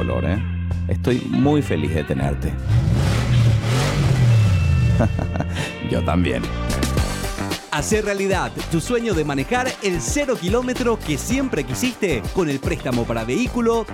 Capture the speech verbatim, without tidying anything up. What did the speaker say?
Flor, ¿eh? Estoy muy feliz de tenerte. Yo también. Hacer realidad tu sueño de manejar el cero kilómetro que siempre quisiste con el préstamo para vehículo